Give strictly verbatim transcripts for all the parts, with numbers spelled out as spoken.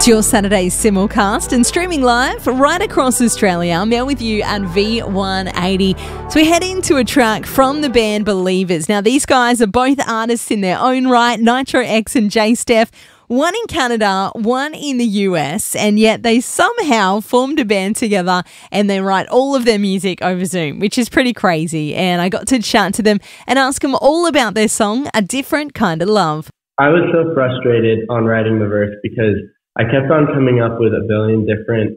It's your Saturday simulcast and streaming live right across Australia. I'm here with you at V one eighty. So we head into a track from the band Believers. Now, these guys are both artists in their own right, Nitro X and J Steph. One in Canada, one in the U S, and yet they somehow formed a band together and they write all of their music over Zoom, which is pretty crazy. And I got to chat to them and ask them all about their song, A Different Kind of Love. I was so frustrated on writing the verse because I kept on coming up with a billion different,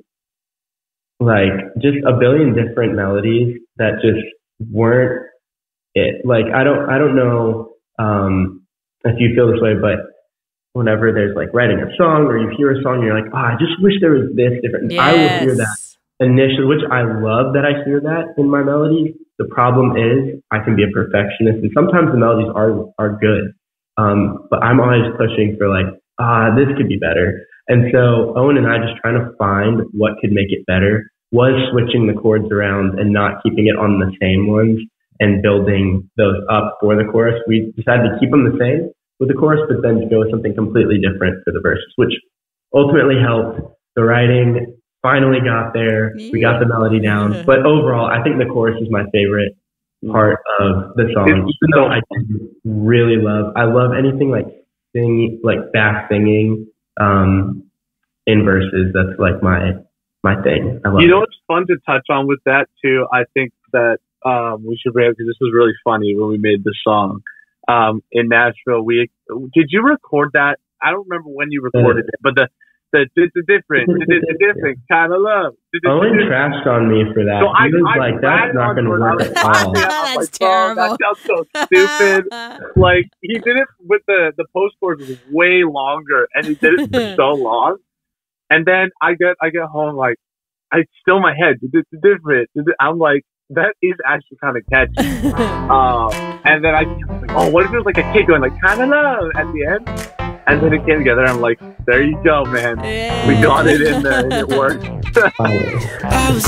like, just a billion different melodies that just weren't it. Like, I don't, I don't know um, if you feel this way, but whenever there's like writing a song or you hear a song, you're like, oh, I just wish there was this different. Yes. I will hear that initially, which I love that I hear that in my melodies. The problem is I can be a perfectionist, and sometimes the melodies are are good, um, but I'm always pushing for like, ah, this could be better. And so Owen and I, just trying to find what could make it better, was switching the chords around and not keeping it on the same ones and building those up for the chorus. We decided to keep them the same with the chorus, but then to go with something completely different for the verses, which ultimately helped. The writing finally got there. We got the melody down. But overall, I think the chorus is my favorite part of the song. Even though I really love, I love anything like sing, like fast singing. Um, in verses, that's like my my thing. I love you know it. what's fun to touch on with that too? I think that um, we should bring up, because this was really funny when we made the song um, in Nashville. We did you record that? I don't remember when you recorded uh, it, but the the the, the different the, the different kind of love. Owen trashed on me for that. So he I, was I like, "That's not going to work at all." That's like, terrible. Oh, that sounds so stupid. Like, he did it with the the post chorus was way longer, and he did it for so long. And then I get I get home, like, I still in my head. It's different. I'm like, that is actually kind of catchy. um, and then I was like, oh, what if it was like a kid going like kind of love at the end? And then it came together. I'm like, there you go, man. Yeah. We got it in there, and it worked.